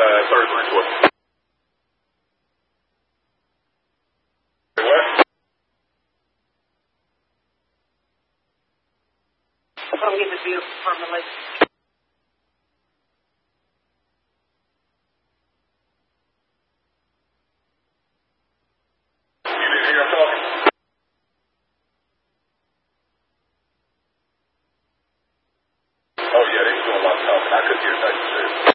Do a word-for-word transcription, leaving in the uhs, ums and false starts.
thirty-three twenty. What? Come get the vehicle permanently. You didn't hear him talking? Oh, yeah, they was doing a lot of talking. I couldn't hear nothing you said.